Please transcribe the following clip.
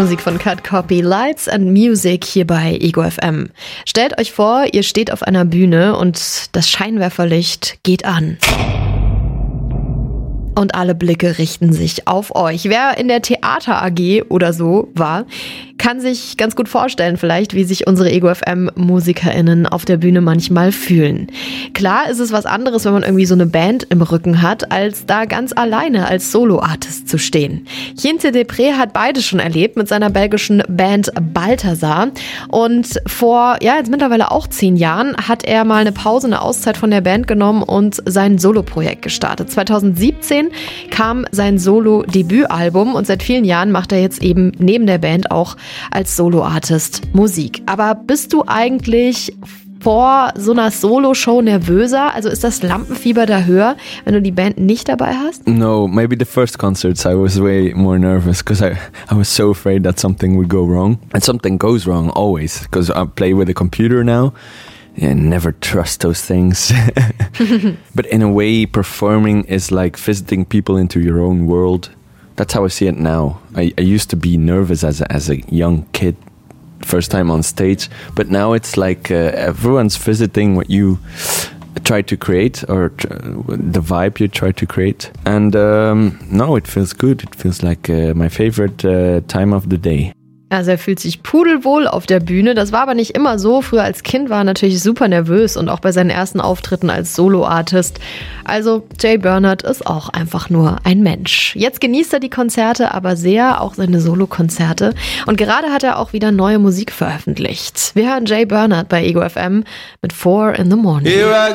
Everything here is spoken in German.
Musik von Cut Copy, Lights and Music hier bei Ego FM. Stellt euch vor, ihr steht auf einer Bühne und das Scheinwerferlicht geht an. Und alle Blicke richten sich auf euch. Wer in der Theater AG oder so war, kann sich ganz gut vorstellen vielleicht, wie sich unsere Ego FM MusikerInnen auf der Bühne manchmal fühlen. Klar ist es was anderes, wenn man irgendwie so eine Band im Rücken hat, als da ganz alleine als Solo-Artist zu stehen. Jeanty Depré hat beides schon erlebt mit seiner belgischen Band Balthazar. Und vor, jetzt mittlerweile auch 10 Jahren hat er mal eine Pause, eine Auszeit von der Band genommen und sein Solo-Projekt gestartet. 2017 kam sein Solo-Debütalbum und seit vielen Jahren macht er jetzt eben neben der Band auch als Solo-Artist Musik. Aber bist du eigentlich vor so einer Solo-Show nervöser? Also ist das Lampenfieber da höher, wenn du die Band nicht dabei hast? No, maybe the first concerts I was way more nervous because I was so afraid that something would go wrong. And something goes wrong always because I play with a computer now. Yeah, never trust those things. But in a way, performing is like visiting people into your own world. That's how I see it now. I used to be nervous as a young kid, first time on stage. But now it's like everyone's visiting what you try to create or the vibe you try to create. And no, it feels good. It feels like my favorite time of the day. Also er fühlt sich pudelwohl auf der Bühne. Das war aber nicht immer so. Früher als Kind war er natürlich super nervös und auch bei seinen ersten Auftritten als Solo-Artist. Also Jay Bernard ist auch einfach nur ein Mensch. Jetzt genießt er die Konzerte aber sehr, auch seine Solo-Konzerte. Und gerade hat er auch wieder neue Musik veröffentlicht. Wir hören Jay Bernard bei Ego FM mit 4 in the Morning.